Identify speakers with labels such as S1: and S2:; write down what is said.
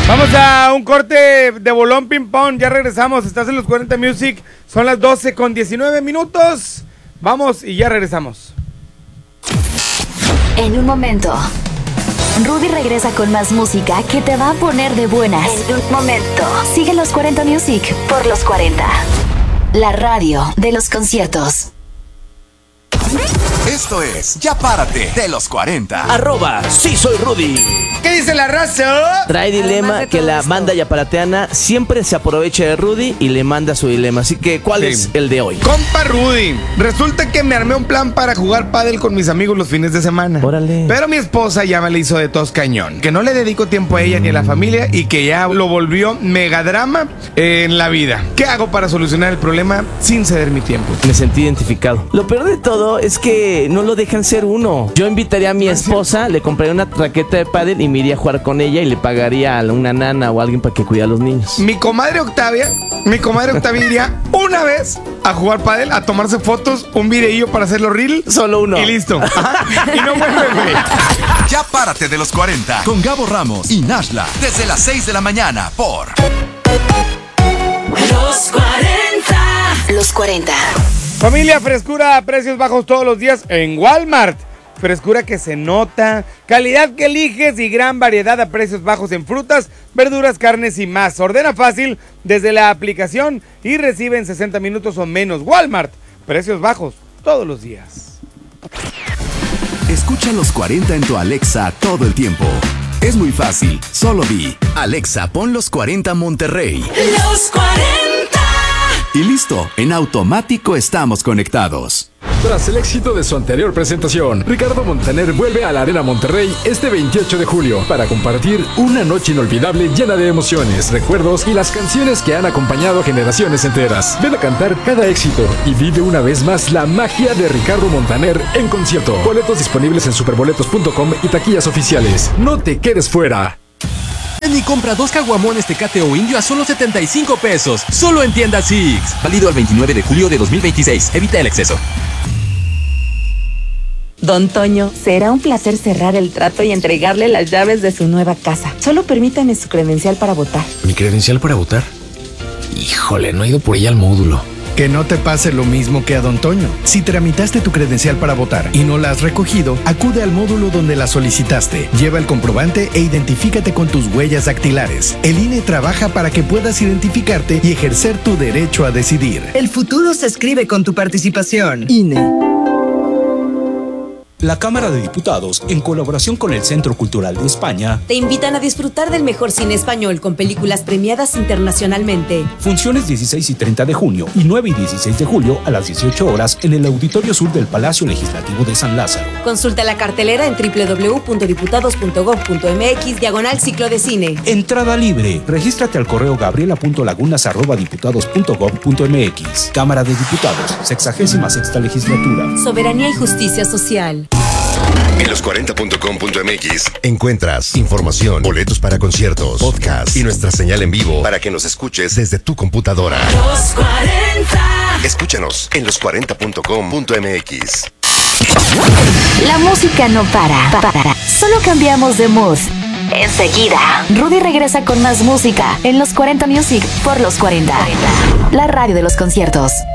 S1: Vamos a un corte de bolón ping pong, ya regresamos, estás en los 40 Music, son las 12:19. Vamos y ya regresamos.
S2: En un momento, Rudy regresa con más música que te va a poner de buenas. En un momento, sigue los 40 Music por los 40. La radio de los conciertos.
S3: Esto es Ya Párate de los 40.
S4: @sí soy Rudy.
S1: ¿Qué dice la raza?
S4: Trae dilema que la banda yaparateana siempre se aprovecha de Rudy y le manda su dilema. Así que, ¿cuál es el de hoy?
S1: Compa Rudy, resulta que me armé un plan para jugar pádel con mis amigos los fines de semana.
S4: Órale.
S1: Pero mi esposa ya me le hizo de tos cañón. Que no le dedico tiempo a ella ni a la familia y que ya lo volvió megadrama en la vida. ¿Qué hago para solucionar el problema sin ceder mi tiempo?
S4: Me sentí identificado. Lo peor de todo es que no lo dejan ser uno. Yo invitaría a mi esposa, le compraría una raqueta de pádel y me iría a jugar con ella y le pagaría a una nana o a alguien para que cuide a los niños.
S1: Mi comadre Octavia iría una vez a jugar pádel, a tomarse fotos, un videillo para hacerlo reel.
S4: Solo uno.
S1: Y listo. Y no vuelve, güey.
S3: Ya Párate de los 40 con Gabo Ramos y Nashla desde las 6 de la mañana por
S2: Los 40. Los 40.
S1: Familia, frescura a precios bajos todos los días en Walmart. Frescura que se nota, calidad que eliges y gran variedad a precios bajos en frutas, verduras, carnes y más. Ordena fácil desde la aplicación y recibe en 60 minutos o menos. Walmart, precios bajos todos los días.
S3: Escucha los 40 en tu Alexa todo el tiempo. Es muy fácil, solo di Alexa, pon los 40 Monterrey.
S2: Los 40.
S3: Y listo, en automático estamos conectados.
S5: Tras el éxito de su anterior presentación, Ricardo Montaner vuelve a la Arena Monterrey este 28 de julio para compartir una noche inolvidable llena de emociones, recuerdos y las canciones que han acompañado a generaciones enteras. Ven a cantar cada éxito y vive una vez más la magia de Ricardo Montaner en concierto. Boletos disponibles en superboletos.com y taquillas oficiales. No te quedes fuera.
S6: Ven y compra 2 caguamones Tecate o Indio a solo 75 pesos. Solo en tienda Six. Válido al 29 de julio de 2026. Evita el exceso.
S7: Don Toño, será un placer cerrar el trato y entregarle las llaves de su nueva casa. Solo permítame su credencial para votar.
S8: ¿Mi credencial para votar? Híjole, no he ido por ella al módulo.
S9: Que no te pase lo mismo que a Don Toño. Si tramitaste tu credencial para votar y no la has recogido, acude al módulo donde la solicitaste. Lleva el comprobante e identifícate con tus huellas dactilares. El INE trabaja para que puedas identificarte y ejercer tu derecho a decidir.
S10: El futuro se escribe con tu participación. INE.
S11: La Cámara de Diputados, en colaboración con el Centro Cultural de España,
S12: te invitan a disfrutar del mejor cine español con películas premiadas internacionalmente.
S11: Funciones 16 y 30 de junio y 9 y 16 de julio a las 18 horas en el Auditorio Sur del Palacio Legislativo de San Lázaro.
S12: Consulta la cartelera en www.diputados.gov.mx/ciclo de cine.
S11: Entrada libre. Regístrate al correo gabriela.lagunas@diputados.gov.mx. Cámara de Diputados, 66ª Legislatura.
S12: Soberanía y justicia social.
S13: En los40.com.mx encuentras información, boletos para conciertos, podcast y nuestra señal en vivo para que nos escuches desde tu computadora.
S2: Los 40.
S13: Escúchanos en los40.com.mx.
S2: La música no para. Solo cambiamos de mood. Enseguida, Rudy regresa con más música en los 40 Music por los 40. La radio de los conciertos.